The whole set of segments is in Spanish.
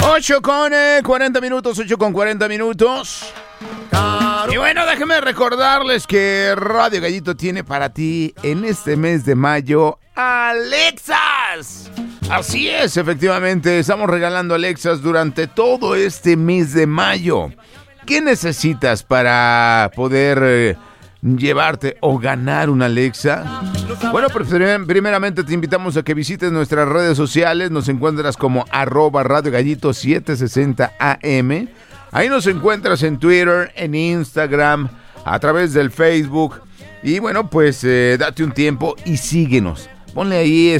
8:40. Y bueno, déjenme recordarles que Radio Gallito tiene para ti en este mes de mayo Alexas. Así es, efectivamente, estamos regalando Alexas durante todo este mes de mayo. ¿Qué necesitas para poder llevarte o ganar una Alexa? Bueno, pues primeramente te invitamos a que visites nuestras redes sociales. Nos encuentras como @Radio Gallito 760 AM. Ahí nos encuentras en Twitter, en Instagram, a través del Facebook. Y bueno, pues date un tiempo y síguenos. Ponle ahí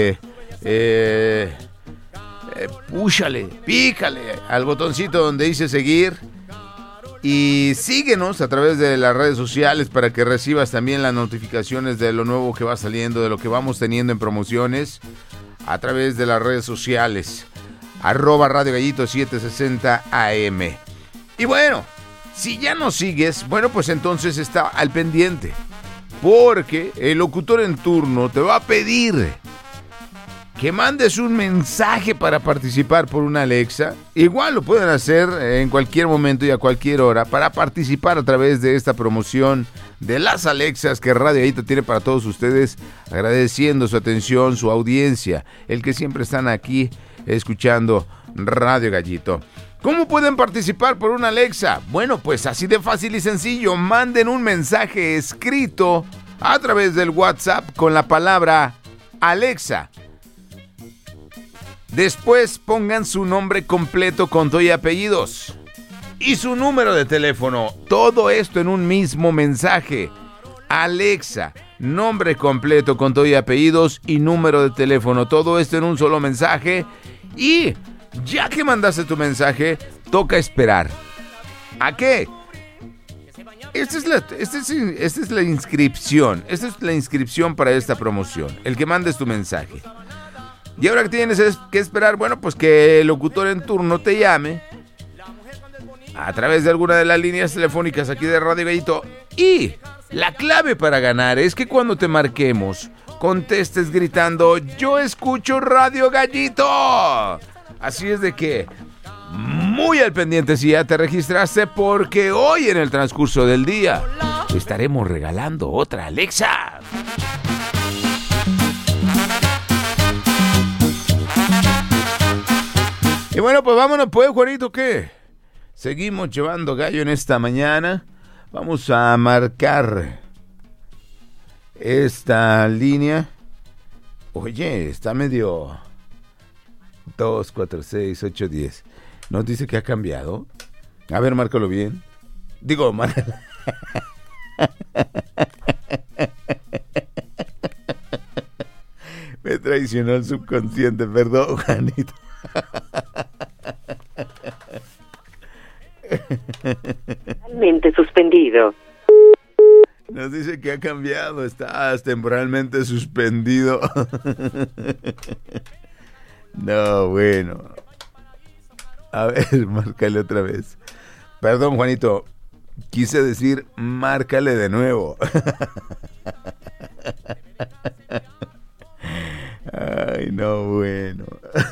pícale al botoncito donde dice seguir. Y síguenos a través de las redes sociales para que recibas también las notificaciones de lo nuevo que va saliendo, de lo que vamos teniendo en promociones a través de las redes sociales. @Radio Gallito 760 AM. Y bueno, si ya nos sigues, bueno, pues entonces está al pendiente. Porque el locutor en turno te va a pedir que mandes un mensaje para participar por una Alexa. Igual lo pueden hacer en cualquier momento y a cualquier hora para participar a través de esta promoción de las Alexas que Radio Gallito tiene para todos ustedes, agradeciendo su atención, su audiencia, el que siempre están aquí escuchando Radio Gallito. ¿Cómo pueden participar por una Alexa? Bueno, pues así de fácil y sencillo. Manden un mensaje escrito a través del WhatsApp con la palabra Alexa. Después pongan su nombre completo con todo y apellidos y su número de teléfono. Todo esto en un mismo mensaje. Alexa, nombre completo con todo y apellidos y número de teléfono. Todo esto en un solo mensaje. Y ya que mandaste tu mensaje, toca esperar. ¿A qué? Esta es la inscripción. Esta es la inscripción para esta promoción. El que mandes tu mensaje. Y ahora que tienes que esperar, bueno, pues que el locutor en turno te llame a través de alguna de las líneas telefónicas aquí de Radio Gallito. Y la clave para ganar es que cuando te marquemos, contestes gritando: ¡yo escucho Radio Gallito! Así es de que muy al pendiente si ya te registraste, porque hoy en el transcurso del día estaremos regalando otra Alexa. Y bueno, pues vámonos pues, Juanito, ¿qué? Seguimos llevando gallo en esta mañana. Vamos a marcar esta línea. Oye, está medio 2, 4, 6, 8, 10. ¿Nos dice que ha cambiado? A ver, márcalo bien. Digo, márcalo. Me traicionó el subconsciente, perdón, Juanito. Temporalmente suspendido. Nos dice que ha cambiado, estás temporalmente suspendido. No, bueno. A ver, márcale otra vez. Perdón, Juanito. Quise decir, márcale de nuevo. Ay, no, bueno.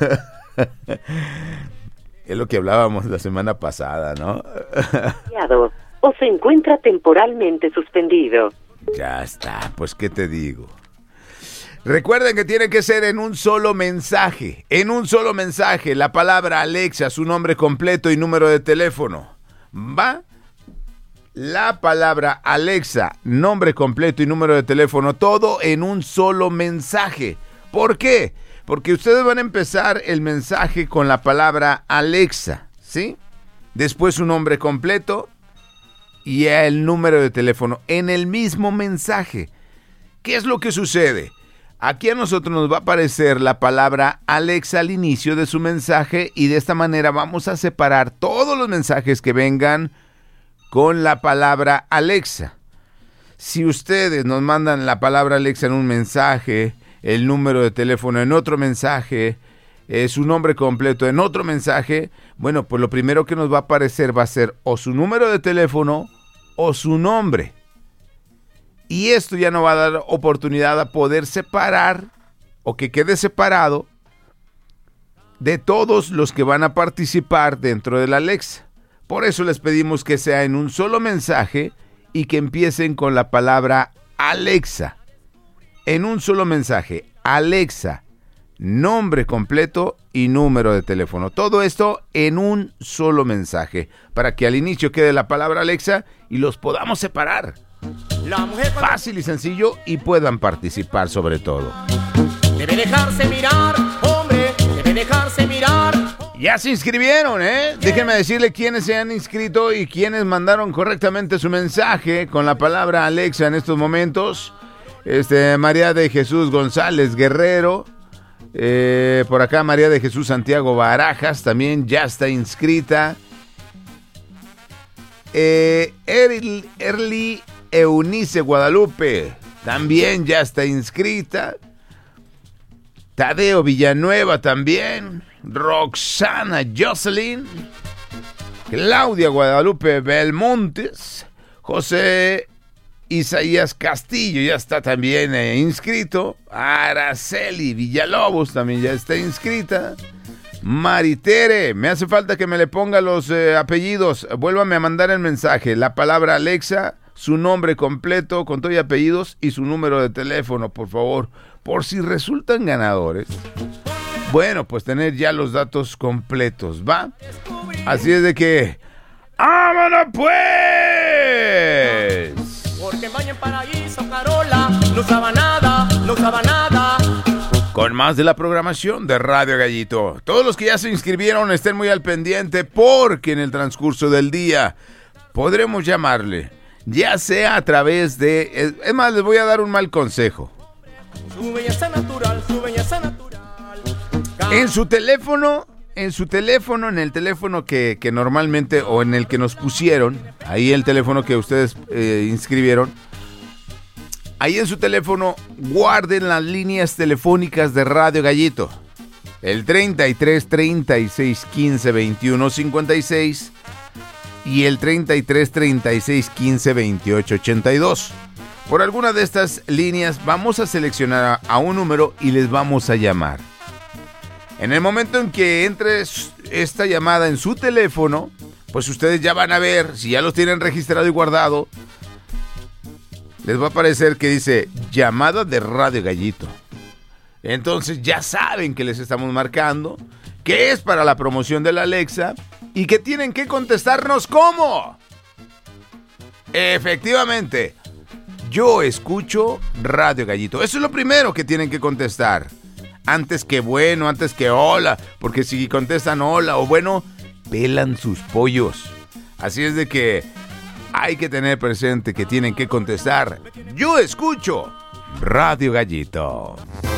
Es lo que hablábamos la semana pasada, ¿no? O se encuentra temporalmente suspendido. Ya está, pues ¿qué te digo? Recuerden que tiene que ser en un solo mensaje. En un solo mensaje, la palabra Alexa, su nombre completo y número de teléfono. ¿Va? La palabra Alexa, nombre completo y número de teléfono, todo en un solo mensaje. ¿Por qué? Porque ustedes van a empezar el mensaje con la palabra Alexa, ¿sí? Después su nombre completo y el número de teléfono en el mismo mensaje. ¿Qué es lo que sucede? Aquí a nosotros nos va a aparecer la palabra Alexa al inicio de su mensaje y de esta manera vamos a separar todos los mensajes que vengan con la palabra Alexa. Si ustedes nos mandan la palabra Alexa en un mensaje, el número de teléfono en otro mensaje, su nombre completo en otro mensaje, bueno, pues lo primero que nos va a aparecer va a ser o su número de teléfono o su nombre. Y esto ya no va a dar oportunidad a poder separar o que quede separado de todos los que van a participar dentro de la Alexa. Por eso les pedimos que sea en un solo mensaje y que empiecen con la palabra Alexa. En un solo mensaje, Alexa, nombre completo y número de teléfono. Todo esto en un solo mensaje, para que al inicio quede la palabra Alexa y los podamos separar. Fácil y sencillo, y puedan participar sobre todo. Debe dejarse mirar, hombre, debe dejarse mirar. Ya se inscribieron, ¿eh? Déjenme decirle quiénes se han inscrito y quiénes mandaron correctamente su mensaje con la palabra Alexa en estos momentos. María de Jesús González Guerrero. Por acá María de Jesús Santiago Barajas también ya está inscrita. Erly Eunice Guadalupe también ya está inscrita. Tadeo Villanueva también. Roxana Jocelyn. Claudia Guadalupe Belmontes. José Isaías Castillo ya está también inscrito. Araceli Villalobos también ya está inscrita. Maritere, me hace falta que me le ponga los apellidos. Vuélvame a mandar el mensaje. La palabra Alexa, su nombre completo con todo y apellidos y su número de teléfono, por favor. Por si resultan ganadores. Bueno, pues tener ya los datos completos, ¿va? Así es de que... ¡vámonos pues! Porque en Valle en Paraíso, Carola, no usaba nada, no usaba nada. Con más de la programación de Radio Gallito. Todos los que ya se inscribieron estén muy al pendiente, porque en el transcurso del día podremos llamarle, ya sea a través de... Es más, les voy a dar un mal consejo. Su belleza natural, su belleza natural. En su teléfono, en el teléfono que normalmente, o en el que nos pusieron, ahí el teléfono que ustedes inscribieron, ahí en su teléfono guarden las líneas telefónicas de Radio Gallito. El 33 36 15 21 56 y el 33 36 15 28 82. Por alguna de estas líneas vamos a seleccionar a un número y les vamos a llamar. En el momento en que entre esta llamada en su teléfono, pues ustedes ya van a ver, si ya los tienen registrado y guardado, les va a aparecer que dice llamada de Radio Gallito. Entonces ya saben que les estamos marcando, que es para la promoción de la Alexa y que tienen que contestarnos ¿cómo? Efectivamente, yo escucho Radio Gallito. Eso es lo primero que tienen que contestar. Antes que bueno, antes que hola, porque si contestan hola o bueno, pelan sus pollos. Así es de que hay que tener presente que tienen que contestar. Yo escucho Radio Gallito.